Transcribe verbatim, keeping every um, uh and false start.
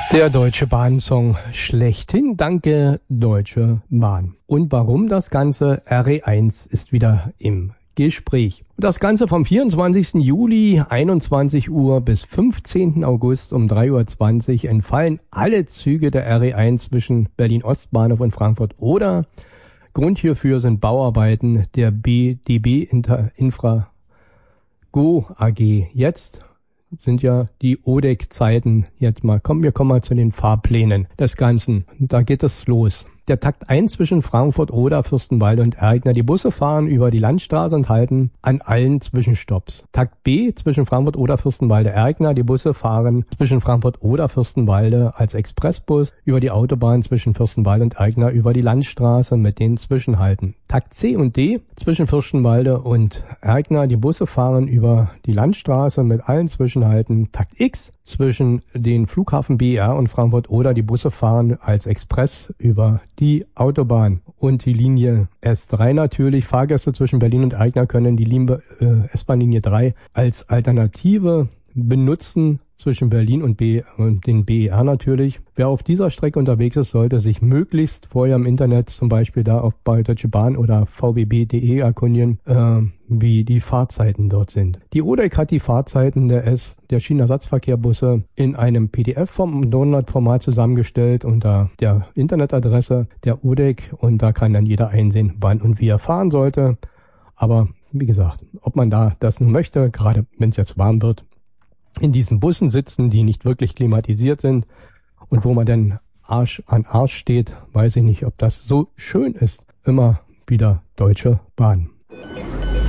Der Deutsche Bahn-Song schlechthin, danke Deutsche Bahn. Und warum das Ganze? R E eins ist wieder im Gespräch. Das Ganze vom vierundzwanzigsten Juli, einundzwanzig Uhr bis fünfzehnten August um drei Uhr zwanzig entfallen alle Züge der R E eins zwischen Berlin-Ostbahnhof und Frankfurt oder. Grund hierfür sind Bauarbeiten der B D B Infra Go A G. Jetzt sind ja die O D E C-Zeiten jetzt mal. Komm, wir kommen mal zu den Fahrplänen des Ganzen. Da geht es los. Der Takt eins zwischen Frankfurt oder Fürstenwalde und Ergner. Die Busse fahren über die Landstraße und halten an allen Zwischenstopps. Takt B zwischen Frankfurt oder Fürstenwalde Ergner. Die Busse fahren zwischen Frankfurt oder Fürstenwalde als Expressbus über die Autobahn zwischen Fürstenwalde und Ergner über die Landstraße mit den Zwischenhalten. Takt C und D zwischen Fürstenwalde und Ergner. Die Busse fahren über die Landstraße mit allen Zwischenhalten. Takt X zwischen den Flughafen B E R und Frankfurt oder. Die Busse fahren als Express über die Autobahn. Und die Linie S drei natürlich. Fahrgäste zwischen Berlin und Ergner können die Linie, äh, S-Bahn-Linie drei als Alternative benutzen zwischen Berlin und, B, und den B E R natürlich. Wer auf dieser Strecke unterwegs ist, sollte sich möglichst vorher im Internet, zum Beispiel da auch bei Deutsche Bahn oder v b b punkt de erkundigen, äh, wie die Fahrzeiten dort sind. Die O D E C hat die Fahrzeiten der S, der Schienenersatzverkehrbusse in einem P D F-Download-Format zusammengestellt unter der Internetadresse der O D E C und da kann dann jeder einsehen, wann und wie er fahren sollte. Aber wie gesagt, ob man da das nun möchte, gerade wenn es jetzt warm wird, in diesen Bussen sitzen, die nicht wirklich klimatisiert sind und wo man dann Arsch an Arsch steht, weiß ich nicht, ob das so schön ist. Immer wieder Deutsche Bahn.